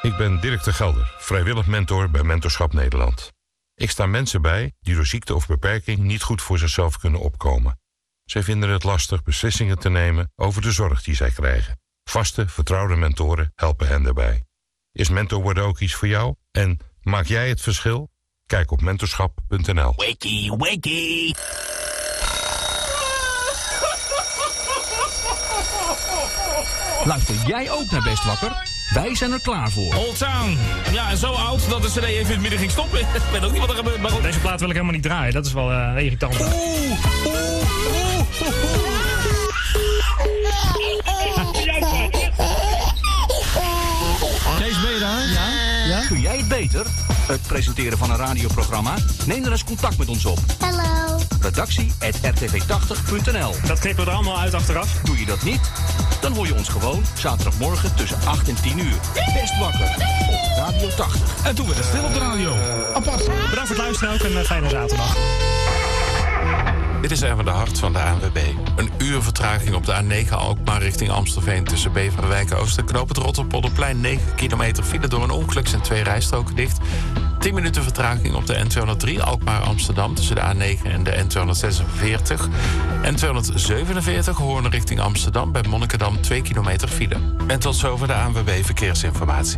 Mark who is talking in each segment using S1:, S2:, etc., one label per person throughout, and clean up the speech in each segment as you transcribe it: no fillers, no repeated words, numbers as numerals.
S1: Ik ben Dirk de Gelder, vrijwillig mentor bij Mentorschap Nederland. Ik sta mensen bij die door ziekte of beperking niet goed voor zichzelf kunnen opkomen. Zij vinden het lastig beslissingen te nemen over de zorg die zij krijgen. Vaste, vertrouwde mentoren helpen hen daarbij. Is mentor worden ook iets voor jou? En maak jij het verschil? Kijk op mentorschap.nl.
S2: Wakey, wakey.
S3: Luister jij ook naar Best Wakker? Wij zijn er klaar voor.
S2: Old Town. Ja, en zo oud dat de CD even in het midden ging stoppen. Ik weet ook niet wat er gebeurt. Maar goed.
S4: Deze plaat wil ik helemaal niet draaien. Dat is wel irritant.
S3: Kees, ben je daar? Ja? Kun jij het beter? Het presenteren van een radioprogramma? Neem dan eens contact met ons op.
S5: Hallo.
S3: Redactie@rtv80.nl.
S4: Dat knippen we er allemaal uit achteraf.
S3: Doe je dat niet? Dan hoor je ons gewoon zaterdagmorgen tussen 8 en 10 uur. Best wakker op Radio 80.
S2: En toen werd het stil op de radio. Apart.
S4: Bedankt voor het luisteren ook en een fijne zaterdag.
S6: Dit is Erwin de Hart van de ANWB. Een uur vertraging op de A9 Alkmaar richting Amstelveen... tussen Beverwijk Oost en Knoop het Rotterpolderplein. 9 kilometer file door een ongeluk zijn 2 rijstroken dicht. 10 minuten vertraging op de N203 Alkmaar-Amsterdam... tussen de A9 en de N246. N247 Hoorn richting Amsterdam bij Monnikendam 2 kilometer file. En tot zover de ANWB Verkeersinformatie.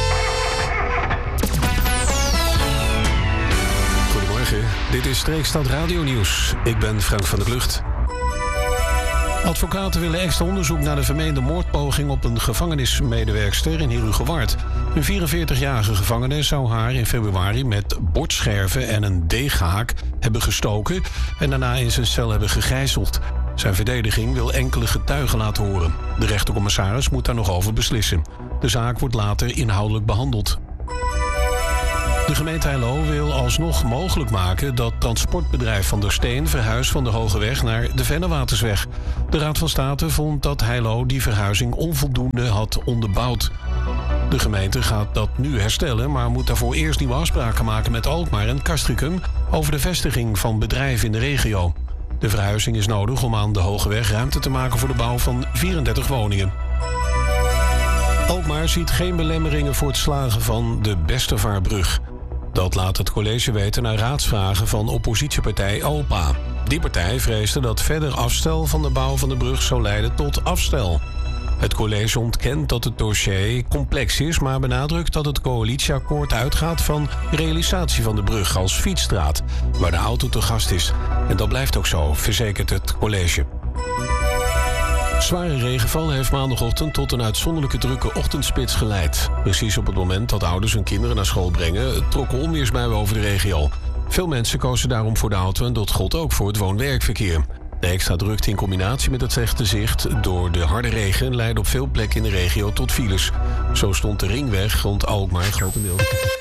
S7: Dit is Streekstad Radio Nieuws. Ik ben Frank van der Klucht. Advocaten willen extra onderzoek naar de vermeende moordpoging op een gevangenismedewerkster in Herugewaard. Een 44-jarige gevangene zou haar in februari met bordscherven en een deeghaak hebben gestoken en daarna in zijn cel hebben gegijzeld. Zijn verdediging wil enkele getuigen laten horen. De rechtercommissaris moet daar nog over beslissen. De zaak wordt later inhoudelijk behandeld. De gemeente Heilo wil alsnog mogelijk maken dat transportbedrijf Van der Steen verhuist van de Hogeweg naar de Vennewatersweg. De Raad van State vond dat Heilo die verhuizing onvoldoende had onderbouwd. De gemeente gaat dat nu herstellen, maar moet daarvoor eerst nieuwe afspraken maken met Alkmaar en Castricum over de vestiging van bedrijven in de regio. De verhuizing is nodig om aan de Hogeweg ruimte te maken voor de bouw van 34 woningen. Alkmaar ziet geen belemmeringen voor het slagen van de Bestevaarbrug. Dat laat het college weten na raadsvragen van oppositiepartij OPA. Die partij vreesde dat verder afstel van de bouw van de brug zou leiden tot afstel. Het college ontkent dat het dossier complex is, maar benadrukt dat het coalitieakkoord uitgaat van realisatie van de brug als fietsstraat, waar de auto te gast is. En dat blijft ook zo, verzekert het college. Zware regenval heeft maandagochtend tot een uitzonderlijke drukke ochtendspits geleid. Precies op het moment dat ouders hun kinderen naar school brengen, trokken onweersbuien over de regio. Veel mensen kozen daarom voor de auto en dat gold ook voor het woon-werkverkeer. De extra drukte in combinatie met het slechte zicht door de harde regen leidde op veel plekken in de regio tot files. Zo stond de ringweg rond Alkmaar grotendeels.